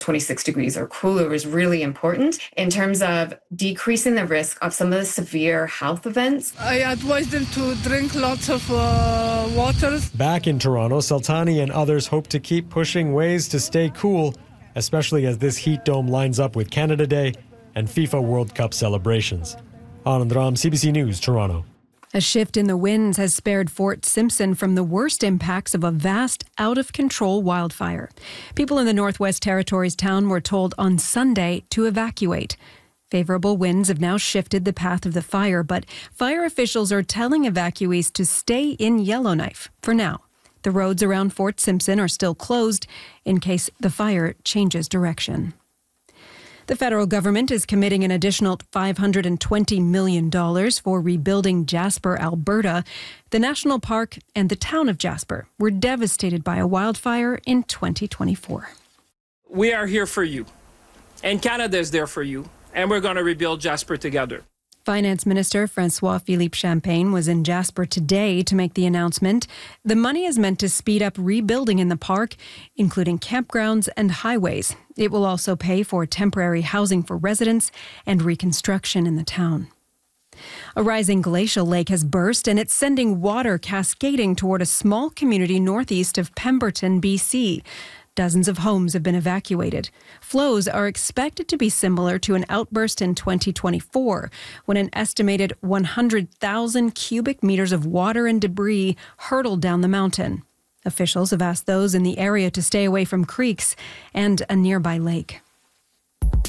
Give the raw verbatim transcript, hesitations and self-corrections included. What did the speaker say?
twenty-six degrees or cooler is really important in terms of decreasing the risk of some of the severe health events. I advise them to drink lots of uh, water. Back in Toronto, Saltani and others hope to keep pushing ways to stay cool, especially as this heat dome lines up with Canada Day and FIFA World Cup celebrations. Anand Ram, C B C News, Toronto. A shift in the winds has spared Fort Simpson from the worst impacts of a vast, out-of-control wildfire. People in the Northwest Territories town were told on Sunday to evacuate. Favorable winds have now shifted the path of the fire, but fire officials are telling evacuees to stay in Yellowknife for now. The roads around Fort Simpson are still closed in case the fire changes direction. The federal government is committing an additional five hundred twenty million dollars for rebuilding Jasper, Alberta. The national park and the town of Jasper were devastated by a wildfire in twenty twenty-four. We are here for you, and Canada is there for you, and we're going to rebuild Jasper together. Finance Minister François-Philippe Champagne was in Jasper today to make the announcement. The money is meant to speed up rebuilding in the park, including campgrounds and highways. It will also pay for temporary housing for residents and reconstruction in the town. A rising glacial lake has burst, and it's sending water cascading toward a small community northeast of Pemberton, B C. Dozens of homes have been evacuated. Flows are expected to be similar to an outburst in twenty twenty-four, when an estimated one hundred thousand cubic meters of water and debris hurtled down the mountain. Officials have asked those in the area to stay away from creeks and a nearby lake.